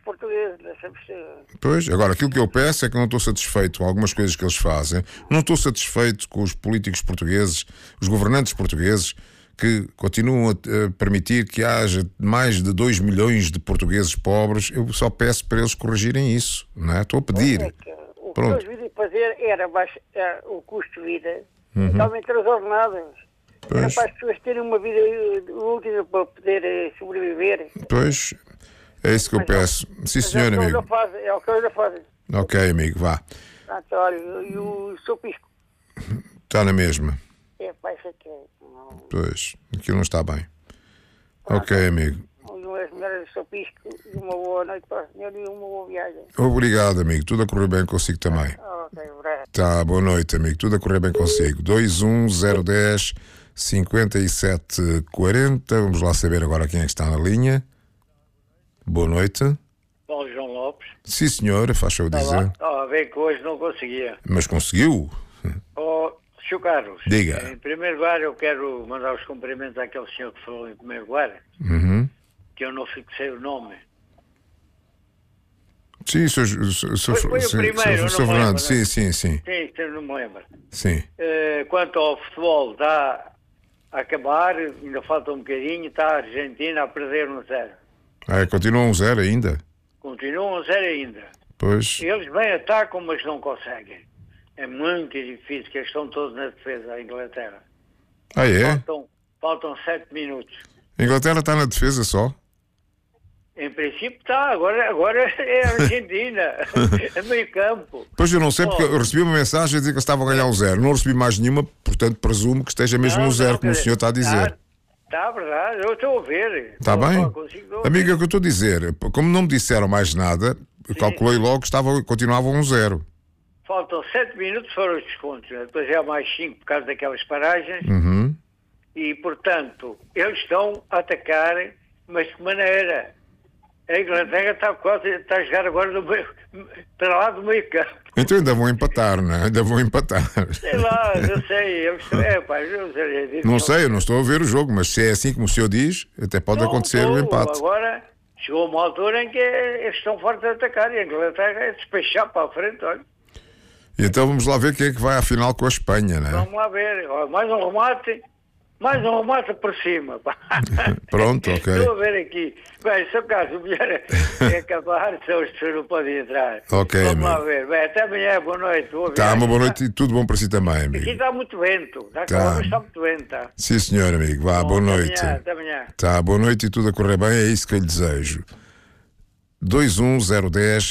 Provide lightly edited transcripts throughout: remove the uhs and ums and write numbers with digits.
portugueses, deixa-me ser. Pois, agora, aquilo que eu peço é que não estou satisfeito com algumas coisas que eles fazem. Não estou satisfeito com os políticos portugueses, os governantes portugueses, que continuam a permitir que haja mais de 2 milhões de portugueses pobres. Eu só peço para eles corrigirem isso, não é? Estou a pedir. O que Pronto. eles vinham fazer era baixar o custo de vida, aumentar os ordenados. Era Pois. para as pessoas terem uma vida útil para poder sobreviver. Pois, é isso que eu peço. Sim, senhor, amigo. É o que eles fazem. Ok, amigo, vá. Portanto, olha, e o seu pisco? Está na mesma. É, pá, isso aqui é. Pois, aquilo não está bem. Ok, amigo. As melhores do seu pisco, e uma boa noite para o senhor e uma boa viagem. Obrigado, amigo. Tudo a correr bem consigo também. Ok, obrigado. Tá, boa noite, amigo. Tudo a correr bem consigo. 21010 5740. Vamos lá saber agora quem é que está na linha. Boa noite. Paulo João Lopes. Sim, senhor, faz favor dizer. Estava a ver que hoje não conseguia. Mas conseguiu? Oh, Sr. Carlos, Diga. em primeiro lugar eu quero mandar os cumprimentos àquele senhor que falou em primeiro lugar, Uhum. que eu não fixei o nome. Sim, Sr. Foi o primeiro, não me Fernando. lembro, Sim, né? sim, sim. Sim, eu não me lembro. Sim. Quanto ao futebol, está a acabar, ainda falta um bocadinho, está a Argentina a perder 1-0. Continua 1-0 ainda? Continua 1-0 ainda. Pois. Eles bem atacam, mas não conseguem. É muito difícil, que eles estão todos na defesa, a Inglaterra. É? Faltam 7 minutos. A Inglaterra está na defesa só? Em princípio está, agora é a Argentina, é meio campo. Pois eu não sei, porque eu recebi uma mensagem a dizer que eles estavam a ganhar 1-0. Não recebi mais nenhuma, portanto presumo que esteja mesmo 1-0, como o senhor está a dizer. Está verdade, eu estou a ver. Está bem? Amigo, é o que eu estou a dizer. Como não me disseram mais nada, eu calculei logo que continuava 1-0. Faltam 7 minutos para os descontos, né? Depois é mais 5 por causa daquelas paragens. Uhum. E, portanto, eles estão a atacar, mas de que maneira? A Inglaterra está a jogar agora para lá do meio campo. Então ainda vão empatar, não é? Ainda vão empatar. Sei lá, eu sei. Não sei, eu não estou a ver o jogo, mas se é assim como o senhor diz, até pode acontecer o empate. Agora chegou uma altura em que eles estão fortes a atacar e a Inglaterra é despechar para a frente, olha. E então vamos lá ver quem é que vai à final com a Espanha, não é? Vamos lá ver. Olha, mais um remate por cima. Pá. Pronto, ok. Estou a ver aqui. Bem, se o caso melhor é acabar, se as pessoas não podem entrar. Ok, vamos lá amigo. ver. Bem, até amanhã, boa noite. Tá, uma boa noite e tudo bom para si também, Aqui amigo. está muito vento. Está muito vento, tá? Sim, senhor, amigo. Vá, boa noite. Até amanhã. Tá, boa noite e tudo a correr bem, é isso que eu lhe desejo. 21010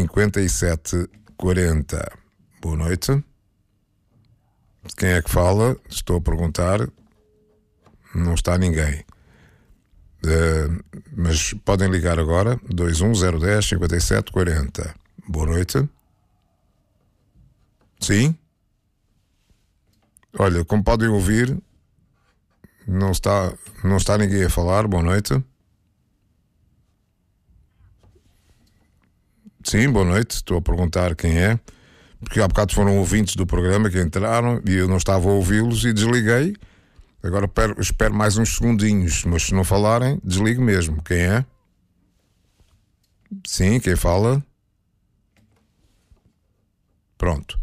5740. Boa noite. Quem é que fala? Estou a perguntar. Não está ninguém. Mas podem ligar agora. 21010 5740. Boa noite. Sim? Olha, como podem ouvir, não está ninguém a falar. Boa noite. Sim, boa noite. Estou a perguntar quem é, porque há bocado foram ouvintes do programa que entraram e eu não estava a ouvi-los e desliguei. Agora espero mais uns segundinhos, mas se não falarem, desligo mesmo. Quem é? Sim, quem fala? Pronto.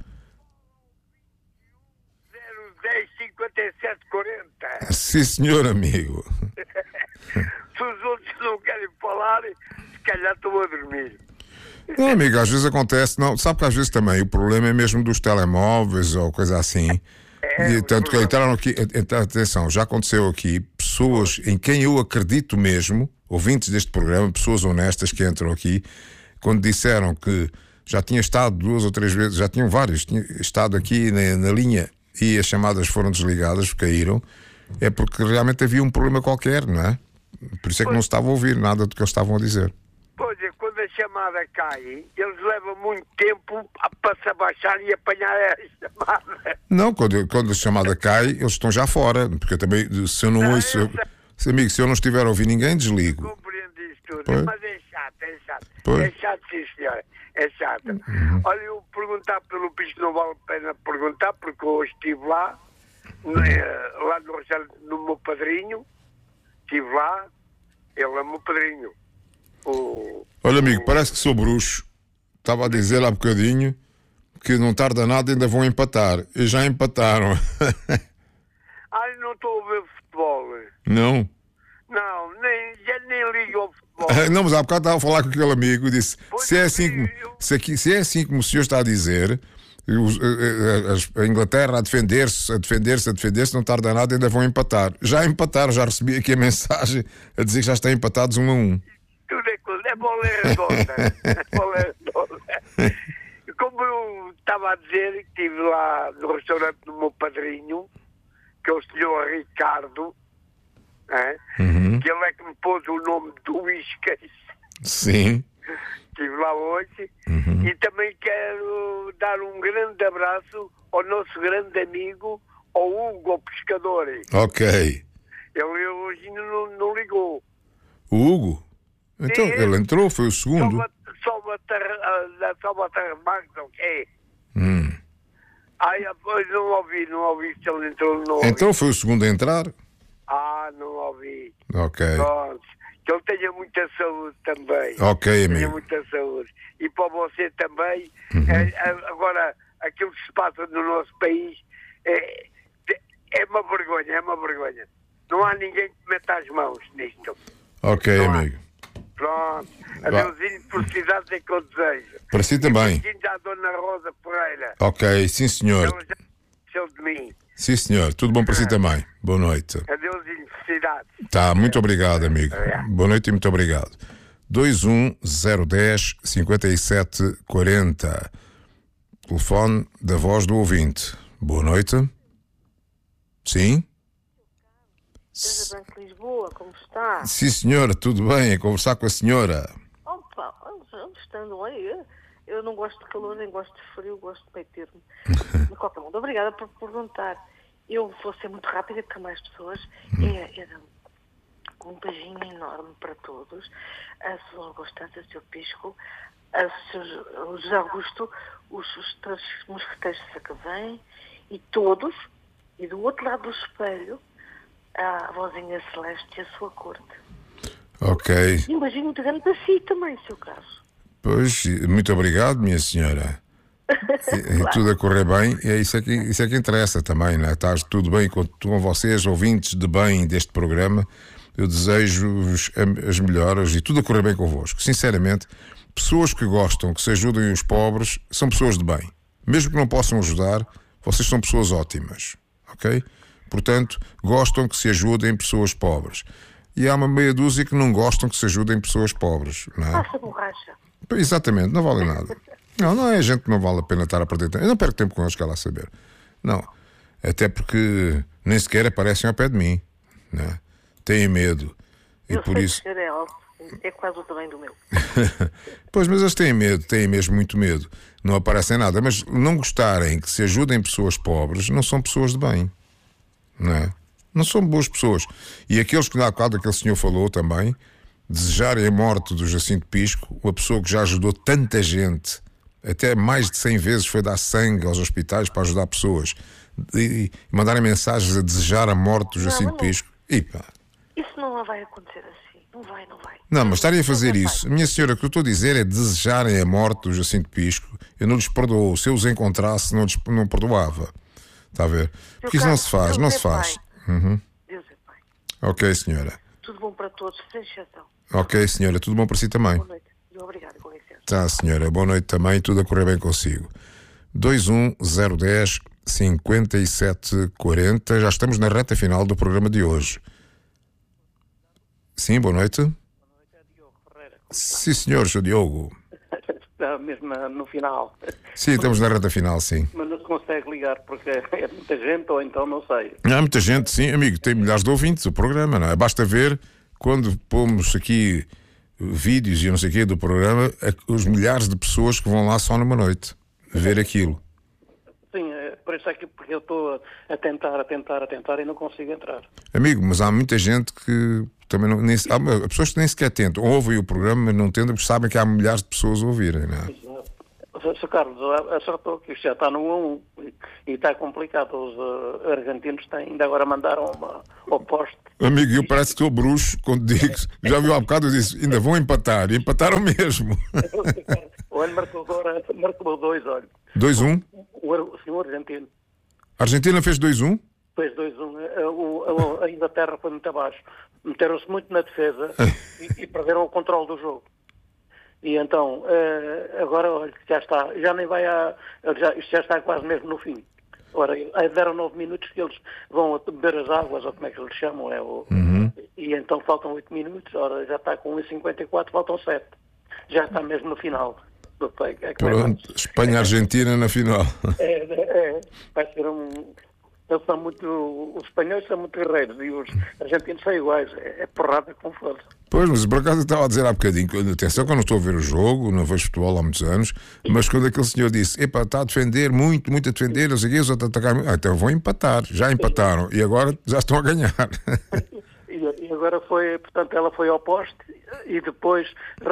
010 5740. Sim, senhor amigo. Se os outros não querem falar, se calhar estão a dormir. Não, amigo, às vezes acontece, não, sabe que às vezes também o problema é mesmo dos telemóveis ou coisa assim. E tanto que entraram aqui, atenção, já aconteceu aqui pessoas em quem eu acredito mesmo, ouvintes deste programa, pessoas honestas que entram aqui, quando disseram que já tinha estado 2 ou 3 vezes, já tinham vários, tinha estado aqui na linha e as chamadas foram desligadas, caíram, é porque realmente havia um problema qualquer, não é? Por isso é que não se estava a ouvir nada do que eles estavam a dizer. Pois é, quando a chamada cai, eles levam muito tempo para se abaixar e apanhar a chamada. Não, quando a chamada cai, eles estão já fora, porque eu também, se eu não ouço, amigo, se eu não estiver a ouvir ninguém, desligo. Compreendo isto tudo, Pois. mas é chato, é chato. Pois. É chato, sim, senhora. É chato. Olha, eu perguntar pelo pisco não vale a pena perguntar, porque eu estive lá, lá no restaurante do meu padrinho, estive lá, ele é meu padrinho. Olha, amigo, parece que sou bruxo. Estava a dizer há bocadinho que não tarda nada, ainda vão empatar. E já empataram. Ai, não estou a ver futebol. Não? Não, já nem ligo ao futebol. Não, mas há bocado estava a falar com aquele amigo e disse: Pois se é eu assim, vi, se é assim como o senhor está a dizer, a Inglaterra a defender-se, não tarda nada, ainda vão empatar. Já empataram, já recebi aqui a mensagem a dizer que já estão empatados 1-1. Tudo é bola redonda. Bola redonda. Como eu estava a dizer, estive lá no restaurante do meu padrinho, que é o senhor Ricardo, que ele é que me pôs o nome do Whiskas. Sim. Estive lá hoje. E também quero dar um grande abraço ao nosso grande amigo, ao Hugo, o pescador. Ok. Ele hoje não ligou. O Hugo? Então, Sim, ele entrou, foi o segundo. Salvatore Marques, ok? Ai, pois não ouvi se ele entrou ou não. Então foi o segundo a entrar? Não ouvi. Ok. Pronto. Que ele tenha muita saúde também. Ok, Tenha amigo. muita saúde. E para você também. Agora, aquilo que se passa no nosso país é uma vergonha, é uma vergonha. Não há ninguém que meta as mãos nisto. Ok, Não há. amigo. Pronto. Adeusinho, felicidades é que eu desejo. Para si também. E à Dona Rosa Pereira. Ok, sim senhor. Ela já esqueceu de mim. Sim senhor. Tudo bom para si também. Boa noite. Adeusinho, felicidades. Tá, muito obrigado, amigo. Boa noite e muito obrigado. 210105740. Telefone da voz do ouvinte. Boa noite. Sim? Seja Banco de Lisboa, como está? Sim, senhora, tudo bem, a conversar com a senhora. Opa, onde estando? Olha, eu não gosto de calor, nem gosto de frio, gosto de meio termo. De qualquer modo, obrigada por perguntar. Eu vou ser muito rápida, porque mais pessoas. Um beijinho enorme para todos. A Sra. Constância, o Sr. Pisco, o José Augusto, os três mosqueteiros de Sacavém e todos. E do outro lado do espelho, a vozinha Celeste e a sua corte. Ok. E um beijinho muito grande para si também, Sr. Carlos. Pois, muito obrigado, minha senhora. E tudo a correr bem, é isso é que interessa também, não é? Está tudo bem com vocês, ouvintes de bem deste programa. Eu desejo-vos as melhoras e tudo a correr bem convosco. Sinceramente, pessoas que gostam que se ajudem os pobres são pessoas de bem. Mesmo que não possam ajudar, vocês são pessoas ótimas, ok? Portanto, gostam que se ajudem pessoas pobres. E há uma meia dúzia que não gostam que se ajudem pessoas pobres, não é? Faça borracha. Exatamente, não vale nada. Não é gente que não vale a pena estar a perder tempo. Eu não perco tempo com eles, que ela a saber. Não. Até porque nem sequer aparecem ao pé de mim, não é? Têm medo. E Eu por sei isso. que é alto, é quase o tamanho do meu. Pois, mas eles têm medo, têm mesmo muito medo. Não aparecem nada. Mas não gostarem que se ajudem pessoas pobres, não são pessoas de bem. Não é? Não são boas pessoas. E aqueles que, há bocado, aquele senhor falou também, desejarem a morte do Jacinto Pisco, uma pessoa que já ajudou tanta gente, até mais de 100 vezes foi dar sangue aos hospitais para ajudar pessoas, e mandarem mensagens a desejar a morte do Jacinto Pisco. E pá. Isso não vai acontecer assim. Não vai. Não, mas estarem a fazer isso. Minha senhora, o que eu estou a dizer é desejarem a morte do Jacinto Pisco. Eu não lhes perdoo. Se eu os encontrasse, não perdoava. Está a ver? Porque isso não se faz, não se faz. Deus é Pai. Ok, senhora. Tudo bom para todos, sem exceção. Ok, senhora. Tudo bom para si também? Boa noite. E obrigada, com licença. Tá, senhora. Boa noite também. Tudo a correr bem consigo. 210105740. Já estamos na reta final do programa de hoje. Sim, boa noite. Boa noite, é Diogo Ferreira. Sim, senhor, Sr. Diogo. Está mesmo no final. Sim, estamos na reta final, sim. Mas não se consegue ligar porque é muita gente ou então não sei. Há muita gente, sim, amigo. Tem milhares de ouvintes o programa, não é? Basta ver quando pomos aqui vídeos e não sei o quê do programa, os milhares de pessoas que vão lá só numa noite ver aquilo. Sim, por isso é que porque eu estou a tentar e não consigo entrar. Amigo, mas há muita gente que também não... há pessoas que nem sequer tentam. Ouvem o programa, mas não tentam, porque sabem que há milhares de pessoas a ouvirem, não é? Exato. Se Carlos acertou que isto já está no 1-1 e está complicado. Os argentinos ainda agora mandaram ao poste. Amigo, eu parece que estou bruxo quando digo. Já viu há bocado, eu disse, ainda vão empatar. E empataram mesmo. O ano marcou 2, olha. 2-1? O argentino. A Argentina fez 2-1? Fez 2-1. A Inglaterra foi muito abaixo. Meteram-se muito na defesa e perderam o controle do jogo. E então, agora, olha, já está, já nem vai isto já está quase mesmo no fim. Ora, deram 9 minutos que eles vão beber as águas, ou como é que eles chamam, e então faltam 8 minutos, ora, já está com 1,54, faltam 7. Já está mesmo no final. Pronto, Espanha-Argentina na final. Vai ser Eles são os espanhóis são muito guerreiros e os argentinos são iguais. É porrada com força. Pois, mas por acaso eu estava a dizer há bocadinho, atenção que eu não estou a ver o jogo, não vejo futebol há muitos anos, mas quando aquele senhor disse, está a defender muito a defender, não sei o quê, os outros a atacar, então vão empatar, já empataram e agora já estão a ganhar. E agora ela foi ao poste e depois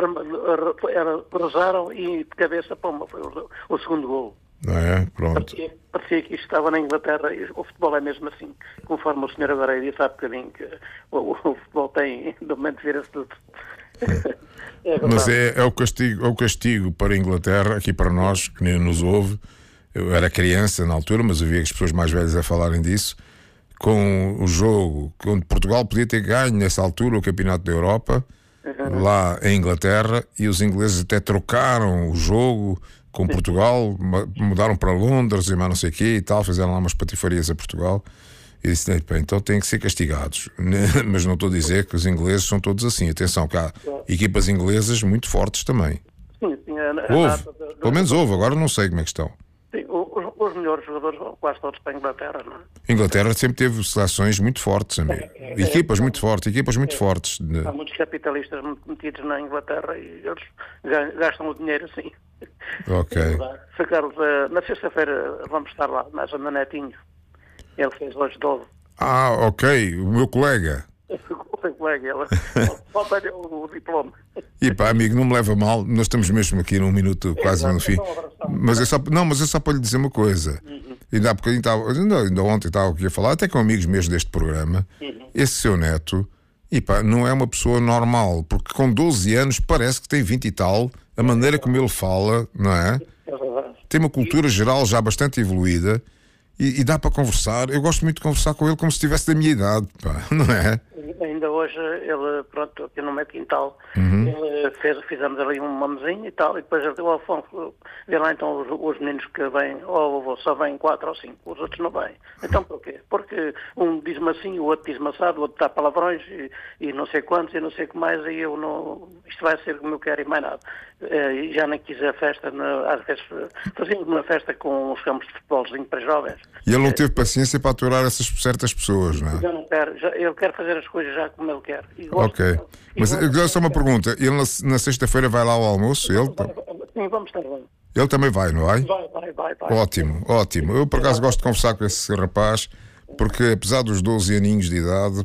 cruzaram e de cabeça, pumba, foi o segundo gol. Não é? Pronto. Parecia que isto estava na Inglaterra e o futebol é mesmo assim, conforme o senhor agora disse há bocadinho que o futebol tem, de momento, vira-se tudo. Mas é o castigo para a Inglaterra, aqui para nós, que nem nos ouve. Eu era criança na altura, mas eu via as pessoas mais velhas a falarem disso, com o jogo, onde Portugal podia ter ganho nessa altura o Campeonato da Europa, lá em Inglaterra, e os ingleses até trocaram o jogo com Portugal, mudaram para Londres e mais não sei o quê e tal, fizeram lá umas patifarias a Portugal e disse, então têm que ser castigados. Mas não estou a dizer que os ingleses são todos assim. Atenção, que há equipas inglesas muito fortes também. Sim, houve, pelo menos houve, agora não sei como é que estão. Sim, os melhores jogadores quase todos para a Inglaterra, não é? A Inglaterra sempre teve seleções muito fortes, amigo. Equipas muito fortes. Há muitos capitalistas metidos na Inglaterra e eles gastam o dinheiro assim. Ok. Se Carlos, na sexta-feira vamos estar lá, mas o meu netinho, ele fez hoje 12. Ok, o meu colega. O seu colega, ele falta-lhe o diploma. E pá, amigo, não me leva mal, nós estamos mesmo aqui num minuto quase no fim. Mas é só para lhe dizer uma coisa. Ainda há bocadinho ainda ontem estava aqui a falar, até com amigos mesmo deste programa, esse seu neto, e pá, não é uma pessoa normal, porque com 12 anos parece que tem 20 e tal, a maneira como ele fala, não é? É verdade. Tem uma cultura geral já bastante evoluída e dá para conversar. Eu gosto muito de conversar com ele como se estivesse da minha idade, pá, não é? Ainda hoje, ele, pronto, aqui no meu quintal, fizemos ali uma mesinha e tal, e depois ele deu ao Afonso, vê lá então os meninos que vêm, só vêm 4 ou 5, os outros não vêm. Então porquê? Porque um diz-me assim, o outro diz-me assado, o outro dá palavrões e não sei quantos e não sei o que mais, e eu não, isto vai ser como eu quero e mais nada. E já nem quis a festa, às vezes fazíamos uma festa com os campos de futebolzinho para jovens. E ele não teve paciência para aturar essas certas pessoas, não é? Já não quero, ele quer fazer as coisas já como ele quer. Ok. Mas eu só uma pergunta, ele na sexta-feira vai lá ao almoço? Sim, vamos estar bem. Ele também vai, não vai? Vai. Ótimo. Eu por acaso gosto de conversar com esse rapaz, porque apesar dos 12 aninhos de idade,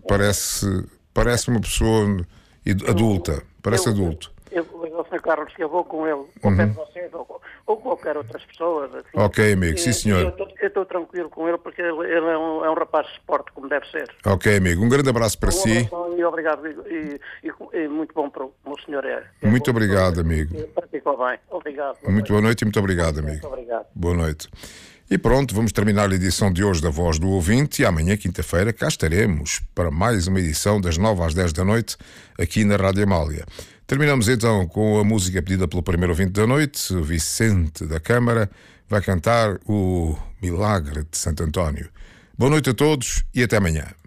parece uma pessoa adulta, parece adulto. O Sr. Carlos, eu vou com ele, ao pé de vocês, ou qualquer outras pessoas. Assim. Ok, amigo, sim senhor. Eu estou tranquilo com ele, porque ele é um rapaz de esporte, como deve ser. Ok, amigo, um grande abraço para si. E obrigado, e muito bom para o senhor. Muito obrigado, amigo. Praticou bem, obrigado. Muito boa noite e muito obrigado, amigo. Muito obrigado. Boa noite. E pronto, vamos terminar a edição de hoje da Voz do Ouvinte e amanhã, quinta-feira, cá estaremos para mais uma edição das 9 às 10 da noite, aqui na Rádio Amália. Terminamos então com a música pedida pelo primeiro ouvinte da noite, o Vicente da Câmara, vai cantar o Milagre de Santo António. Boa noite a todos e até amanhã.